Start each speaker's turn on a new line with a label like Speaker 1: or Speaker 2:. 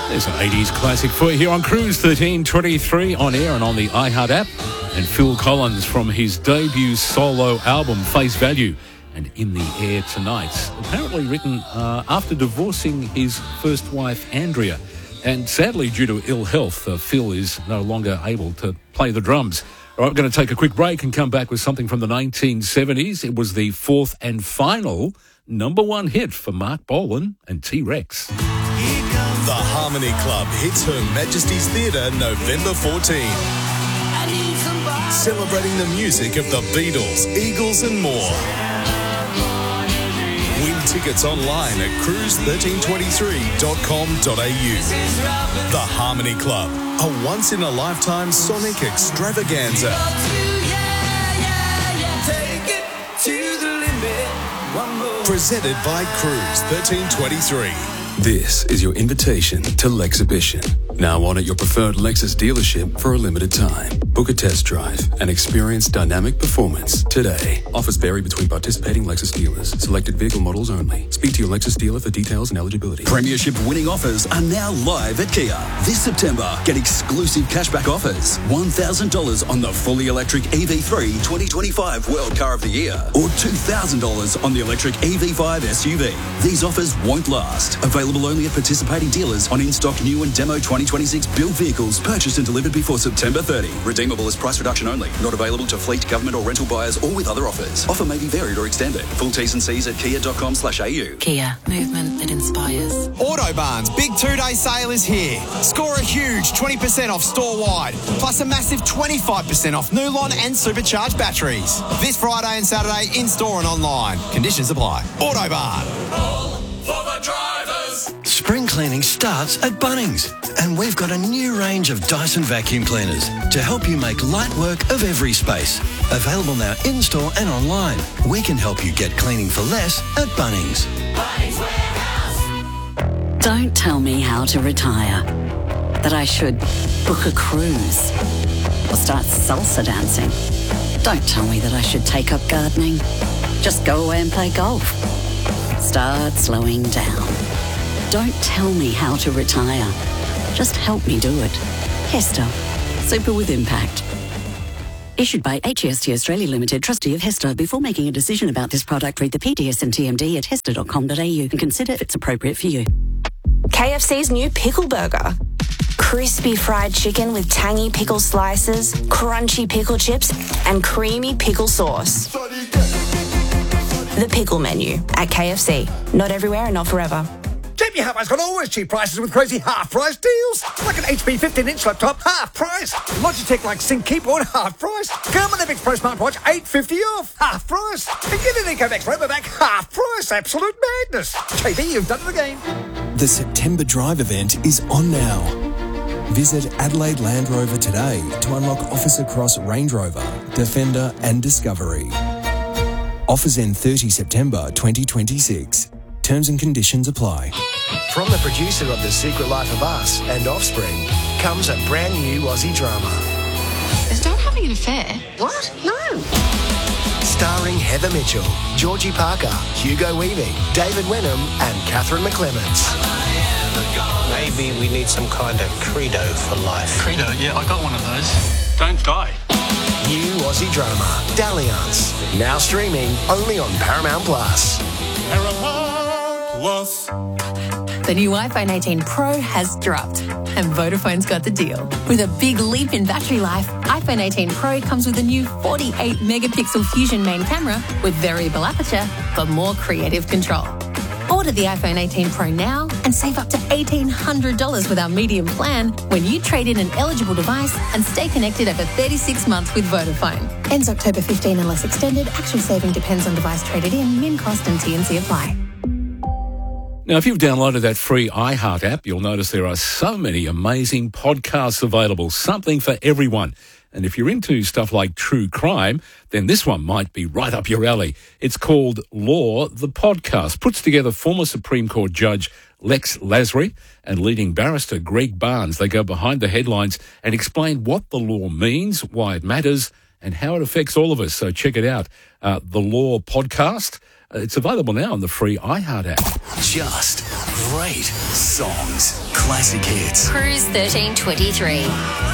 Speaker 1: There's an 80s classic for you here on Cruise 1323 on air and on the iHeart app. And Phil Collins from his debut solo album, Face Value, and In the Air Tonight. Apparently written after divorcing his first wife, Andrea. And sadly, due to ill health, Phil is no longer able to play the drums. All right, we're going to take a quick break and come back with something from the 1970s. It was the fourth and final number one hit for Mark Bolan and T-Rex.
Speaker 2: The Harmony Club hits Her Majesty's Theatre November 14. Celebrating the music of the Beatles, Eagles and more. Win tickets online at cruise1323.com.au. The Harmony Club, a once-in-a-lifetime sonic extravaganza. Presented by Cruise 1323.
Speaker 3: This is your invitation to Lexhibition. Now on at your preferred Lexus dealership for a limited time. Book a test drive and experience dynamic performance today. Offers vary between participating Lexus dealers. Selected vehicle models only. Speak to your Lexus dealer for details and eligibility.
Speaker 4: Premiership winning offers are now live at Kia. This September, get exclusive cashback offers. $1,000 on the fully electric EV3 2025 World Car of the Year, or $2,000 on the electric EV5 SUV. These offers won't last. Available only at participating dealers on in-stock new and demo 2026 built vehicles purchased and delivered before September 30. Redeemable as price reduction only. Not available to fleet, government or rental buyers or with other offers. Offer may be varied or extended. Full T's and C's at kia.com/au.
Speaker 5: Kia, movement that inspires.
Speaker 6: Autobarn's big two-day sale is here. Score a huge 20% off store-wide, plus a massive 25% off Nulon and supercharged batteries. This Friday and Saturday in-store and online. Conditions apply. Autobarn.
Speaker 2: All for the drivers.
Speaker 7: Spring cleaning starts at Bunnings, and we've got a new range of Dyson vacuum cleaners to help you make light work of every space. Available now in-store and online. We can help you get cleaning for less at Bunnings.
Speaker 2: Bunnings Warehouse.
Speaker 5: Don't tell me how to retire. That I should book a cruise or start salsa dancing. Don't tell me that I should take up gardening. Just go away and play golf. Start slowing down. Don't tell me how to retire. Just help me do it. Hester. Super with impact. Issued by HEST Australia Limited, trustee of Hester. Before making a decision about this product, read the PDS and TMD at hester.com.au and consider if it's appropriate for you.
Speaker 8: KFC's new pickle burger. Crispy fried chicken with tangy pickle slices, crunchy pickle chips, and creamy pickle sauce. The pickle menu at KFC. Not everywhere and not forever.
Speaker 9: JB Hi-Fi's got always cheap prices with crazy half-price deals. Like an HP 15-inch laptop, half price. Logitech like Sync keyboard, half price. Garmin Epix Pro smartwatch, $850 off, half price. And get an EcoMax Robovac, half price. Absolute madness. JB, you've done it again.
Speaker 10: The September Drive event is on now. Visit Adelaide Land Rover today to unlock offers across Range Rover, Defender and Discovery. Offers end 30 September 2026. Terms and conditions apply.
Speaker 11: From the producer of The Secret Life of Us and Offspring comes a brand new Aussie drama.
Speaker 12: Is Dad having an affair?
Speaker 11: What? No. Starring Heather Mitchell, Georgie Parker, Hugo Weaving, David Wenham and Catherine McClements.
Speaker 13: Maybe we need some kind of credo for life.
Speaker 14: Credo? Yeah, I got one of those. Don't die.
Speaker 11: New Aussie drama, Dalliance. Now streaming only on Paramount Plus.
Speaker 15: The new iPhone 18 Pro has dropped, and Vodafone's got the deal. With a big leap in battery life, iPhone 18 Pro comes with a new 48-megapixel Fusion main camera with variable aperture for more creative control. Order the iPhone 18 Pro now and save up to $1,800 with our medium plan when you trade in an eligible device and stay connected over 36 months with Vodafone. Ends October 15 unless extended. Actual saving depends on device traded in. Min cost and T&C apply.
Speaker 1: Now, if you've downloaded that free iHeart app, you'll notice there are so many amazing podcasts available, something for everyone. And if you're into stuff like true crime, then this one might be right up your alley. It's called Law, the Podcast. Puts together former Supreme Court Judge Lex Lasry and leading barrister Greg Barnes. They go behind the headlines and explain what the law means, why it matters, and how it affects all of us. So check it out. The Law Podcast. It's available now on the free iHeart app.
Speaker 7: Just
Speaker 4: Great songs, classic hits.
Speaker 16: Cruise 1323.